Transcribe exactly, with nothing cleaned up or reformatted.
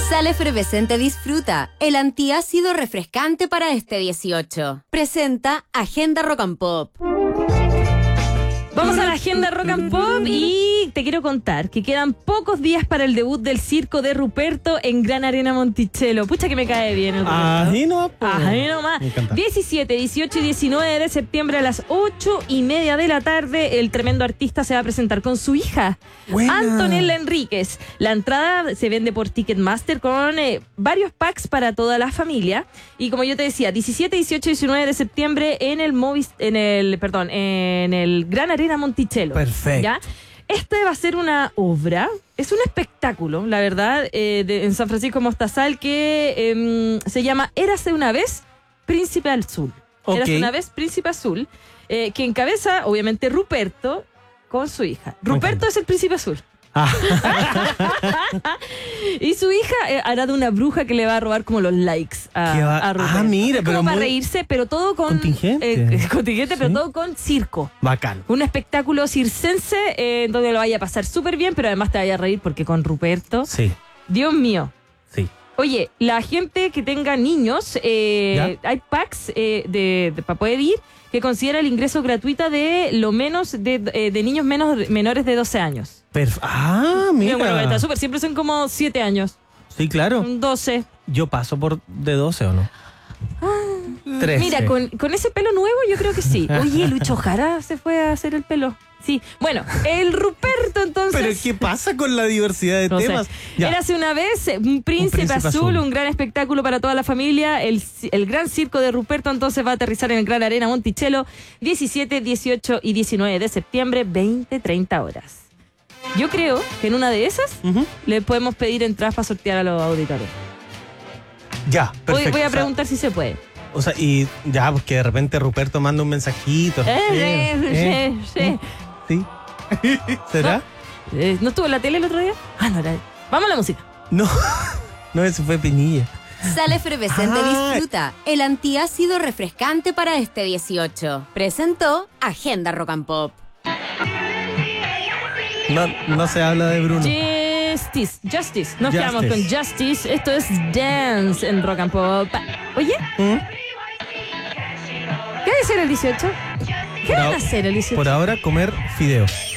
Sal Efervescente disfruta el antiácido refrescante para este dieciocho. Presenta Agenda Rock and Pop. Vamos a la agenda Rock and Pop y te quiero contar que quedan pocos días para el debut del circo de Ruperto en Gran Arena Monticello. Pucha que me cae bien el Ruperto. Ahí no, Ahí nomás. diecisiete, dieciocho y diecinueve de septiembre a las ocho y media de la tarde, el tremendo artista se va a presentar con su hija, Buena. Antonella Enríquez. La entrada se vende por Ticketmaster con eh, varios packs para toda la familia. Y como yo te decía, diecisiete, dieciocho y diecinueve de septiembre en el Movis, en el, perdón, en el Gran Arena Monticello. Perfecto. ¿Ya? Esta va a ser una obra, es un espectáculo, la verdad, eh, de, en San Francisco Mostazal, que eh, se llama Érase una vez Príncipe Azul. Okay. Érase una vez Príncipe Azul, eh, que encabeza, obviamente, Ruperto con su hija. Ruperto es el Príncipe Azul. Ah. Y su hija eh, hará de una bruja que le va a robar como los likes a, ¿Qué va? a Ruperto. Ah, mira, es como pero para muy reírse, pero todo con contingente. eh, contingente, pero Sí. todo con circo. Bacán. Un espectáculo circense eh, donde lo vaya a pasar súper bien, pero además te vaya a reír porque con Ruperto, Sí, Dios mío. sí. Oye, la gente que tenga niños, eh, hay packs eh, de, de, para poder ir, que considera el ingreso gratuito de lo menos de, de, de niños menos, menores de doce años. Perf- ah, mira. Bueno, está súper, siempre son como siete años, Sí, claro. doce. Yo paso por de doce o no. trece. Mira, con, con ese pelo nuevo yo creo que sí. Oye, Lucho Jara se fue a hacer el pelo. Sí, bueno, el Ruperto entonces... Pero ¿qué pasa con la diversidad de No sé. temas? Ya. Érase una vez un príncipe, Un príncipe azul, azul. un gran espectáculo para toda la familia. El, el gran circo de Ruperto entonces va a aterrizar en el Gran Arena Monticello diecisiete, dieciocho y diecinueve de septiembre, veinte, treinta horas. Yo creo que en una de esas Ujú. le podemos pedir entradas para sortear a los auditores. Ya, Voy, perfecto. voy a O sea, preguntar si se puede. O sea, y ya, pues que de repente Ruperto manda un mensajito. Eh, Eh, eh, eh, sí, sí. ¿Sí? ¿Será? Eh, ¿No estuvo en la tele el otro día? Ah, no, era... Vamos a la música. No. No, eso fue Pinilla. Sal Efervescente Ah. disfruta el antiácido refrescante para este dieciocho. Presentó Agenda Rock and Pop. No, no se habla de Bruno. Justice, Justice. Nos quedamos con Justice. Justice. Esto es Dance en Rock and Pop. Oye, ¿Mm? ¿qué va a hacer el dieciocho? ¿Qué Por van a ahora- hacer el dieciocho? Por ahora, comer fideos.